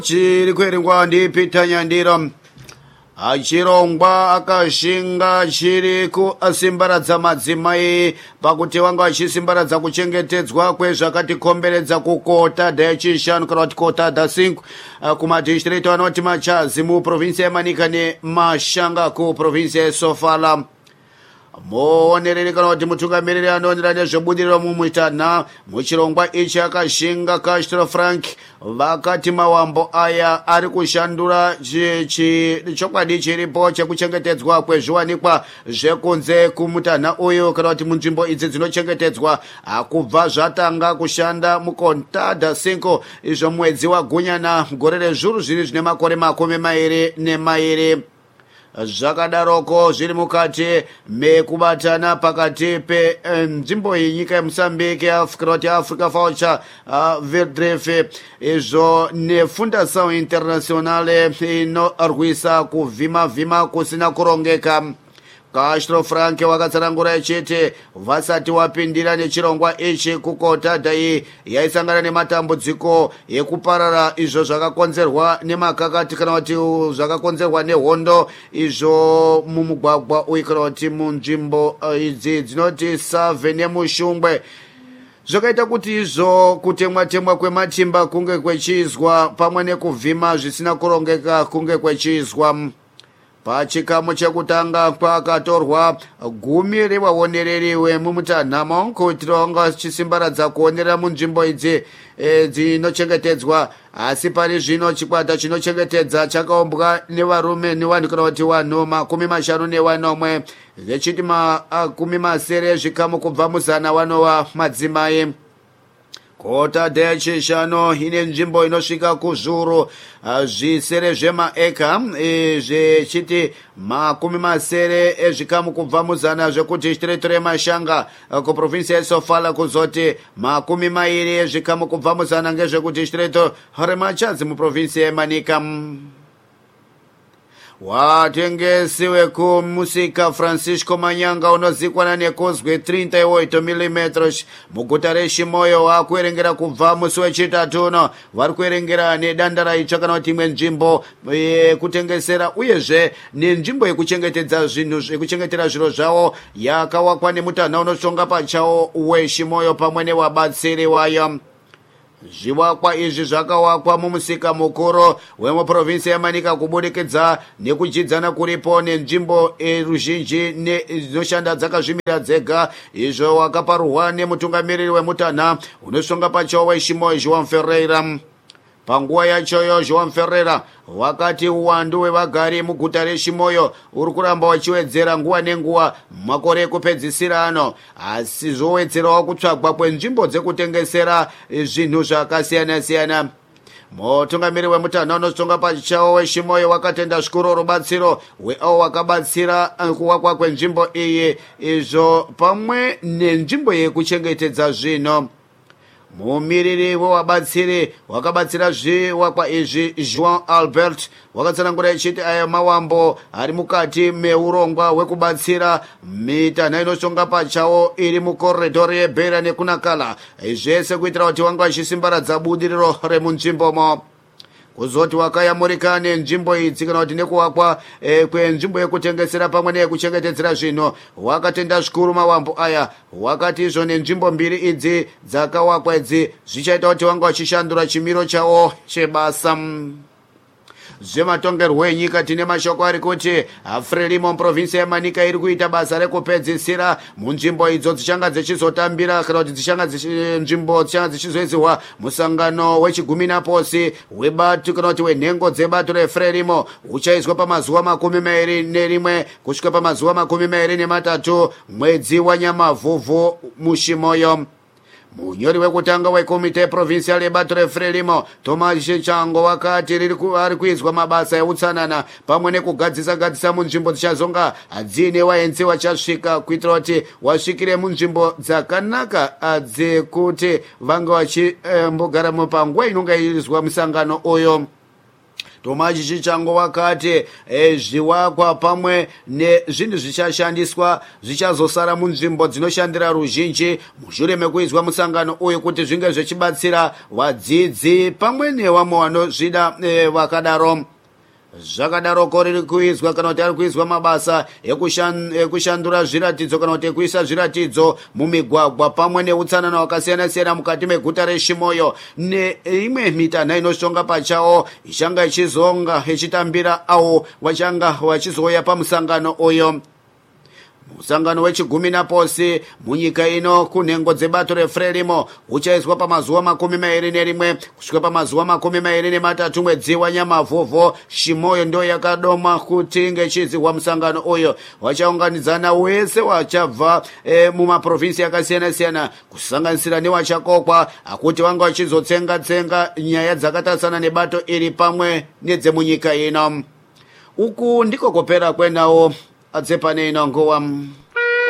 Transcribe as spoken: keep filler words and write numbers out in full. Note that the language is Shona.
chiri kuerengwa ndi Peter Nyandiro achirongwa akashinga chiri kusimbaradza madzimai pakuti wanga achisimbaradza kuchengetedzwa kwezvakatikomberedza kukota dhachishanu kana kuti kota dha cinco kumadistrict anoti Machazi muprovinsi yeManika neMashanga kuprovinsi yeSofala. Muonereri kana kuti mutungamiriri anoonera nezvebudiriro mumutana muchirongwa ichi akashinga Castro Frank vakati mawambo aya ari kushandura chokwadi chiripo chekuchengetedzwa kwezviwanikwa zvekunze kumutana uyu kana kuti munzvimbo idzi dzinochengetedzwa akubva zvatanga kushanda mukota dha cinco izvo mwedzi wagunyana gore rezvuru zviri zvine makore makumi mairi nemairi. Zvakadaroko zviri mukati mekubatana pakati penzvimbo yenyika yeMozambique Africa Africa Voucher Verdrefe izvo neFundação Internationale inorwisa kuvhima vhima kusina kurongeka. Castro Frank wakatsanangura achiti vasati wapindira nechirongwa ichi kukota dai yaisangana nematambudziko ekuparara izvo zvakakonzerwa nemakakati kana kuti zvakakonzerwa nehondo izvo mumugwagwa uyu kana kuti munzvimbo idzi dzinoti Save neMushungwe zvakaita kuti izvo kutemwa temwa kwematimba kunge kwechizwa pamwe nekuvhima zvisina kurongeka kunge kwechizwa. Pachikamu chekutanga kwakatorwa gumi revaonereri vemumutanhama kuti vanga chisimbaradza kuonerera munzvimbo idzi dzinochengetedzwa asi pari zvino chikwata chinochengetedza chakaumbwa nevarume nevanhu kana kuti vanhu makumi mashanu nevanomwe zvichiti makumi masere zvikamu kubva muzana vanova madzimai. Kota dhachishanu ine nzvimbo inosvika kuzviuru zvisere zvemaeka zvichiti makumi masere ezvikamu kubva muzana zvekudistrict reMashanga kuprovinsi yeSofala kuzoti makumi mairi ezvikamu kubva muzana ngezvekudistrict reMachazi muprovinsi yeManika. Watengesi wekumusika Francisco Manyanga unozikwana nekozwe thirty eight millimeters muguta reShimoyo wakuerengera kubva musi wechitatu uno vari kuerengera nedanda itsva kana kuti imwe nzvimbo yekutengesera uyezve nenzvimbo yekuchengetedza zvinhu zvekuchengetera zviro zvavo yakawakwa nemutanha unotonga pachawo weShimoyo pamwe newabatsiri wayo. Zvivakwa izvi zvakawakwa mumusika mukuru wemuprovinsi yeManika kubudikidza nekujidzana kuripo nenzvimbo ruzhinji dzinoshanda dzakazvimira dzega izvo wakaparurwa nemutungamiriri wemutanha unosonga pachawo weShimoyo João Ferreira. Panguva yachoyo João Ferreira wakati uwandu hwevagari muguta reShimoyo uri kuramba wachiwedzera nguva nenguva makore ekupedzisira ano asi zvowedzerawo kutsvagwa kwenzvimbo dzekutengesera zvinhu zvakasiyana siyana. Mutungamiriri wemutanha unosonga pachawo weShimoyo wakatenda zvikuru rubatsiro hweavo wakabatsira kuwakwa kwenzvimbo iyi izvo pamwe nenzvimbo yekuchengetedza zvinhu. Mumiriri wewabatsiri wakabatsira zvivakwa izvi João Albert wakatsanangura achiti aya mawambo ari mukati meurongwa hwekubatsira mitanha inosonga pachawo iri mukoridhori yeBeira nekunakala zvese kuitira kuti wanga vachisimbaradza budiriro remunzvimbomo. Kuzoti wakayamurika nenzvimbo idzi kana kuti nekuwakwa e, kwenzvimbo yekutengesera pamwe neyekuchengetedzera zvinhu wakatenda zvikuru mawambo aya wakati izvo nenzvimbo mbiri idzi dzakawakwa idzi zvichaita kuti wanga vachishandura chimiro chavo chebasa. Zvematongerwo enyika tine mashoko ari kuti Frelimo muprovinsi yeManika iri kuita basa rekupedzisira munzvimbo idzo dzichanga dzichizotambira kana kuti dzichanga nzvimbo dzichanga dzichizoidzirwa musangano wechigumi naposi webatu kana kuti wenhengo dzebato reFrelimo uchaizwa pamazuva makumi mairi nerimwe kusvika pamazuva makumi mairi nematatu mwedzi waNyamavhuvhu muShimoyo. Munyori wekutanga wekomite provincial yebato reFrelimo Thomas Chango wakati ari kuizwa mabasa eutsanana pamwe nekugadzisa gadzisa munzvimbo dzichazonga dzine waenzi wachasvika kuitira kuti wasvikire munzvimbo dzakanaka dzekuti vanga vachimbogara mupanguva inonga irizwa musangano uyo. tomachi chichango wakati e, zviwakwa pamwe nezvinhu zvichashandiswa zvichazosara munzvimbo dzinoshandira ruzhinji mushure mekuizwa musangano uyu kuti zvinge zvichibatsira vadzidzi pamwe nevamwe vanozvida e, vakadaro. Zvakadaroko riri kuizwa kana kuti ari kuizwa mabasa ekushandura zviratidzo kana kuti ekuisa zviratidzo mumigwagwa pamwe neutsanana wakasiyana siyana mukati meguta reShimoyo. Neimwe mitanha inoshonga pachawo ichanga ichizonga ichitambira awo vachanga vachizouya pamusangano uyo. Musangano wechigumi naposi munyika ino kunhengo dzebato reFrelimo uchaizwa pamazuva makumi mairi nerimwe kusvika pamazuva makumi mairi nematatu mwedzi waNyamavhuvhu. Shimoyo ndo yakadoma kuti ngechidzihwa musangano uyo vachaunganidzana wese wachabva e, mumaprovinsi akasiyana siyana kusanganisira newachakokwa akuti vanga vachizotsenga tsenga nyaya dzakatarisana nebato iri pamwe nedzemunyika ino. Uku ndiko kupera kwenawo adzepane ino nguva.